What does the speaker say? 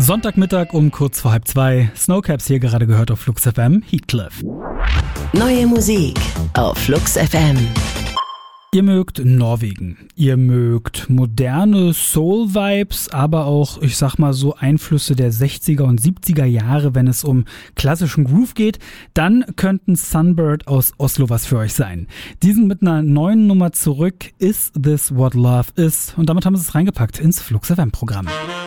Sonntagmittag um kurz vor 1:30. Snowcaps hier gerade gehört auf Flux FM, Heathcliff. Neue Musik auf Flux FM. Ihr mögt Norwegen, ihr mögt moderne Soul-Vibes, aber auch, ich sag mal so, Einflüsse der 60er und 70er Jahre, wenn es um klassischen Groove geht, dann könnten Sunbird aus Oslo was für euch sein. Die sind mit einer neuen Nummer zurück, Is This What Love Is? Und damit haben sie es reingepackt ins Flux FM-Programm.